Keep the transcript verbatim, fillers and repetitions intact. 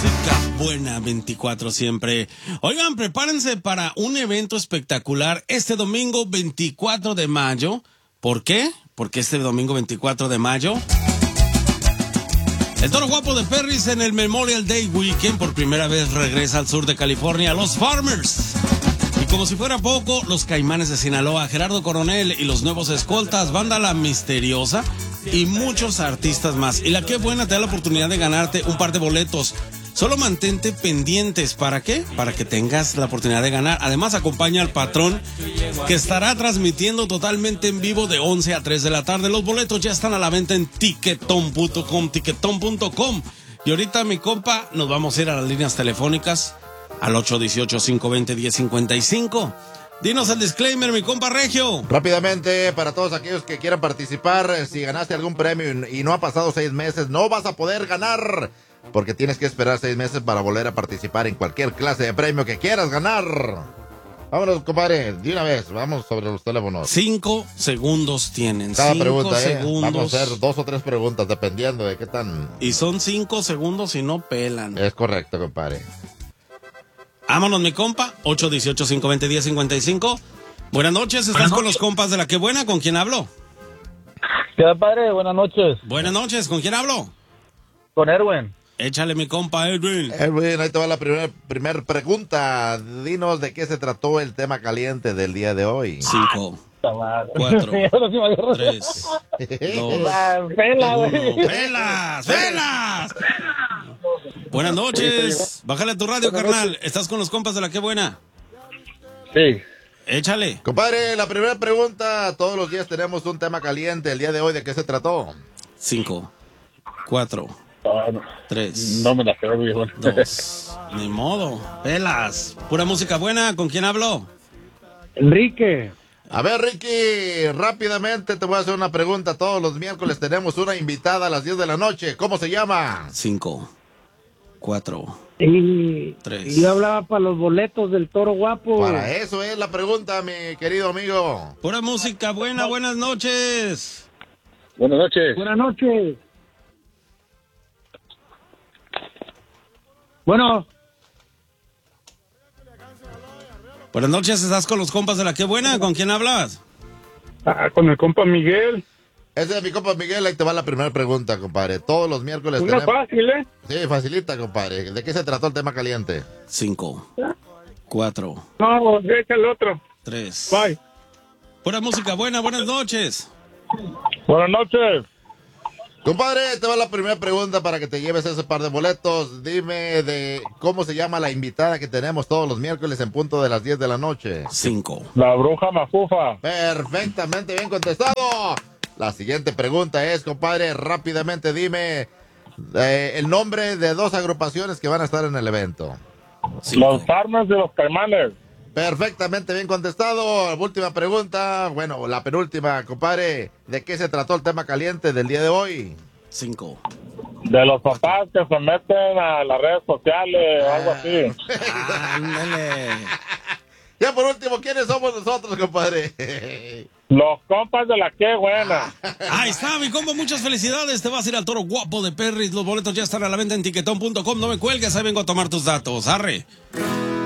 música buena veinticuatro siempre. Oigan, prepárense para un evento espectacular este domingo veinticuatro de mayo. ¿Por qué? Porque este domingo veinticuatro de mayo el Toro Guapo de Perris en el Memorial Day Weekend por primera vez regresa al sur de California, los Farmers. Y como si fuera poco, los Caimanes de Sinaloa, Gerardo Coronel y los Nuevos Escoltas, Banda La Misteriosa y muchos artistas más. Y la Qué Buena te da la oportunidad de ganarte un par de boletos. Solo mantente pendientes. ¿Para qué? Para que tengas la oportunidad de ganar. Además, acompaña al patrón que estará transmitiendo totalmente en vivo de once a tres de la tarde. Los boletos ya están a la venta en tiquetón punto com, tiquetón punto com. Y ahorita, mi compa, nos vamos a ir a las líneas telefónicas al ocho uno ocho, cinco dos cero, uno cero cinco cinco. Dinos el disclaimer, mi compa Regio. Rápidamente, para todos aquellos que quieran participar, si ganaste algún premio y no ha pasado seis meses, no vas a poder ganar, porque tienes que esperar seis meses para volver a participar en cualquier clase de premio que quieras ganar. Vámonos, compadre, de una vez, vamos sobre los teléfonos. Cinco segundos tienen. Cada cinco pregunta, ¿eh? segundos. Vamos a hacer dos o tres preguntas, dependiendo de qué tan... Y son cinco segundos y no pelan. Es correcto, compadre. Vámonos, mi compa, ocho uno ocho, cinco dos cero, uno cero cinco cinco. Buenas noches, ¿estás con los compas de La Qué Buena? ¿Con quién hablo? ¿Qué tal, padre? Buenas noches. Buenas noches, ¿con quién hablo? Con Erwin. Échale, mi compa, Edwin. Edwin, ahí te va la primera primer pregunta. Dinos de qué se trató el tema caliente del día de hoy. Cinco, cuatro, tres, dos, Pela, uno. güey. ¡Pelas! ¡Pelas! Buenas noches. Bájale a tu radio, carnal. ¿Estás con los compas de La Qué Buena? Sí. Échale. Compadre, la primera pregunta. Todos los días tenemos un tema caliente. El día de hoy, ¿de qué se trató? Cinco, cuatro, Ah, no. tres, No me la creo, viejo. dos. Ni modo. Pelas. Pura música buena. ¿Con quién hablo? Enrique. A ver, Ricky, rápidamente te voy a hacer una pregunta. Todos los miércoles tenemos una invitada a las diez de la noche. ¿Cómo se llama? Cinco, cuatro, Y tres. yo hablaba para los boletos del Toro Guapo. Para eso es la pregunta, mi querido amigo. Pura música buena. Buenas noches. Buenas noches. Buenas noches. Bueno, Buenas noches, ¿estás con los compas de La Qué Buena? ¿Con quién hablas? Ah, con el compa Miguel. Ese es mi compa Miguel. Ahí te va la primera pregunta, compadre. Todos los miércoles Una tenemos... fácil, ¿eh? Sí, facilita, compadre. ¿De qué se trató el tema caliente? Cinco, cuatro, No, deja el otro. tres. Bye. Pura música buena. Buenas noches. Buenas noches. Compadre, te va la primera pregunta para que te lleves ese par de boletos. Dime de cómo se llama la invitada que tenemos todos los miércoles en punto de las diez de la noche. Cinco. La bruja mafufa. Perfectamente bien contestado. La siguiente pregunta es, compadre, rápidamente dime eh, el nombre de dos agrupaciones que van a estar en el evento. Cinco. Los Farmers de los Caimanes. Perfectamente bien contestado. Última pregunta, bueno, la penúltima, compadre. ¿De qué se trató el tema caliente del día de hoy? Cinco. De los papás que se meten a las redes sociales o algo así. Ándale. Ya por último, ¿quiénes somos nosotros, compadre? Los compas de La Qué Buena. Ahí está, mi compa, muchas felicidades. Te vas a ir al Toro Guapo de Perris. Los boletos ya están a la venta en tiquetón punto com. No me cuelgues, ahí vengo a tomar tus datos. Arre.